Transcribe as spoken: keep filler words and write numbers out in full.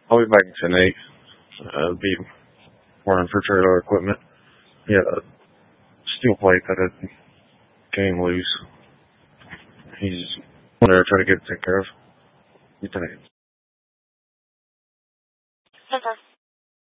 I'll be back in ten eight. Uh, be running for trailer equipment. Yeah, a steel plate that had came loose. He's there trying to get it taken care of. You ten eight. Okay.